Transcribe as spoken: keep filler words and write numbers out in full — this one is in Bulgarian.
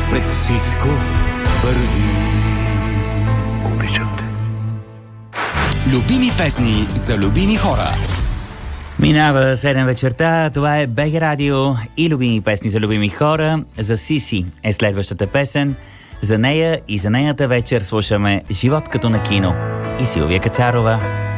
Пред всичко върви. Обичам те. Любими песни за любими хора. Минава седем вечерта, това е БГ Радио и любими песни за любими хора. За Сиси е следващата песен. За нея и за нейната вечер слушаме Живот като на кино и Силвия Кацарова.